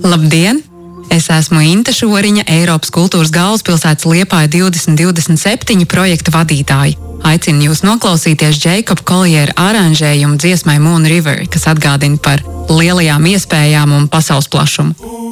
Labdien! Es esmu Inte Šoriņa, Eiropas kultūras galvaspilsētas Liepāja 2027 projekta vadītāja. Aicinu jūs noklausīties Jacoba Colliera aranžējumu dziesmai Moon River, kas atgādina par lielajām iespējām un pasaules plašumu.